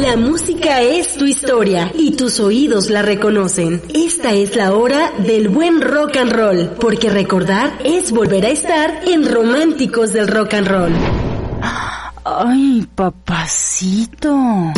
La música es tu historia y tus oídos la reconocen. Esta es la hora del buen rock and roll, porque recordar es volver a estar en Románticos del Rock and Roll. Ay, papacito.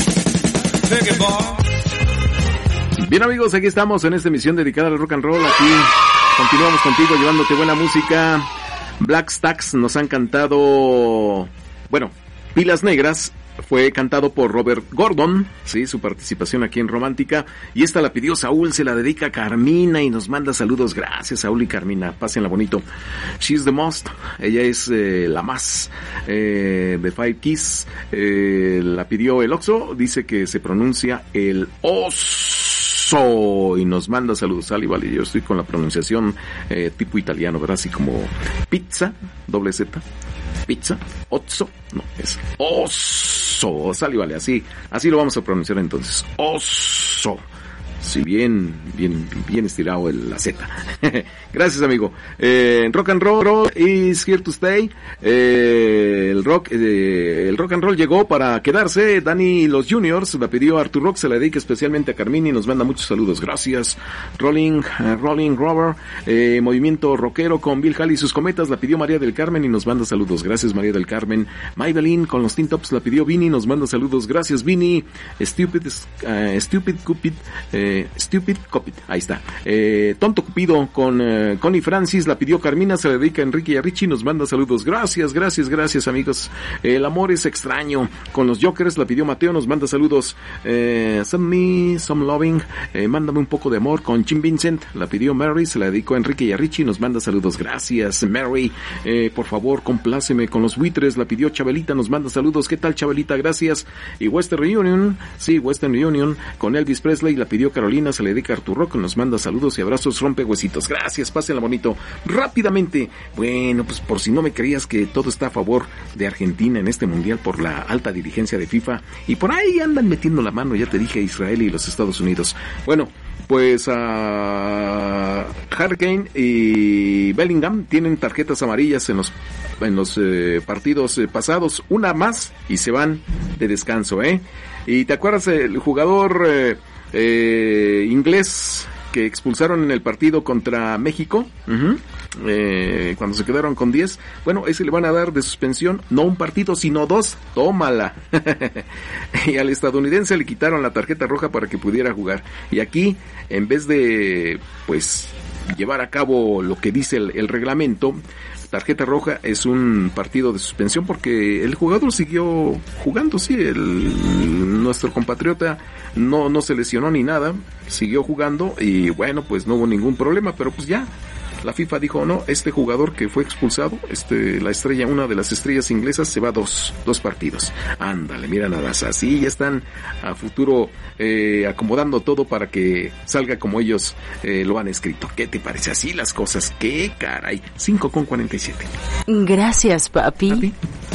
Bien, amigos, aquí estamos en esta emisión dedicada al rock and roll. Aquí continuamos contigo llevándote buena música. Black Stacks nos han cantado, bueno, Pilas Negras. Fue cantado por Robert Gordon, sí, su participación aquí en Romántica, y esta la pidió Saúl, se la dedica a Carmina y nos manda saludos. Gracias, Saúl y Carmina, pásenla bonito. She's the most, ella es la más de Five Keys, la pidió el Oxo, dice que se pronuncia el oso y nos manda saludos. Vale, yo estoy con la pronunciación tipo italiano, ¿verdad? Así como pizza, doble Z. Pizza, oso, no, es oso, sale, vale, así lo vamos a pronunciar entonces, oso, si bien estirado la Z. Gracias, amigo. Rock and roll is here to stay. El rock and roll llegó para quedarse. Dani y los Juniors la pidió Artur Rock, se la dedica especialmente a Carmini y nos manda muchos saludos. Gracias. Rolling Rover, movimiento rockero con Bill Haley y sus cometas la pidió María del Carmen y nos manda saludos. Gracias, María del Carmen. Maybelline con los Teen Tops la pidió Vini y nos manda saludos. Gracias, Vini. Stupid Cupid, ahí está. Tonto Cupido con Connie Francis la pidió Carmina, se la dedica a Enrique y a Richie, nos manda saludos. Gracias, amigos. El amor es extraño con los Jokers la pidió Mateo, nos manda saludos. Send me some loving, mándame un poco de amor con Jim Vincent la pidió Mary, se la dedicó a Enrique y a Richie, nos manda saludos. Gracias, Mary. Por favor, compláceme con los buitres la pidió Chabelita, nos manda saludos. ¿Qué tal, Chabelita? Gracias. Y Western Reunion con Elvis Presley la pidió Carolina, se le dedica a Artur Rock, nos manda saludos y abrazos rompehuesitos. Gracias, pásenla bonito. Rápidamente, bueno, pues por si no me creías que todo está a favor de Argentina en este mundial por la alta dirigencia de FIFA, y por ahí andan metiendo la mano, ya te dije, Israel y los Estados Unidos. Bueno, pues Harry Kane y Bellingham tienen tarjetas amarillas en los partidos pasados, una más y se van de descanso, Y te acuerdas el jugador inglés que expulsaron en el partido contra México, cuando se quedaron con 10, bueno, ese le van a dar de suspensión, no un partido, sino 2, tómala. Y al estadounidense le quitaron la tarjeta roja para que pudiera jugar. Y aquí, en vez de, pues, llevar a cabo lo que dice el reglamento, tarjeta roja es un partido de suspensión porque el jugador siguió jugando, sí, nuestro compatriota no se lesionó ni nada, siguió jugando y bueno, pues no hubo ningún problema, pero pues ya la FIFA dijo, no, este jugador que fue expulsado, una de las estrellas inglesas, se va dos partidos. Ándale, mira nada más, así ya están a futuro acomodando todo para que salga como ellos lo han escrito. ¿Qué te parece? Así las cosas, qué caray. 5:47. Gracias, papi.